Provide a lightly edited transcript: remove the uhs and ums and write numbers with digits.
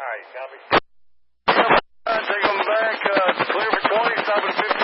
right, copy. Take them back, clear for 20, stop at 50.